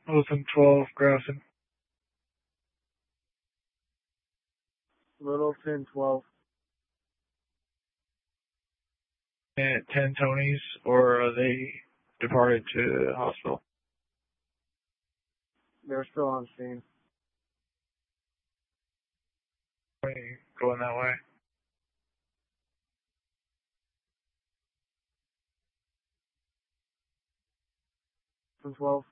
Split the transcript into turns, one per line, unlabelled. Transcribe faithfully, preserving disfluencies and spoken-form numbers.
Littleton twelve, Grafton.
Littleton twelve.
And ten Tonys, or are they departed to the hospital?
They're still on scene.
Going that way.
twelve.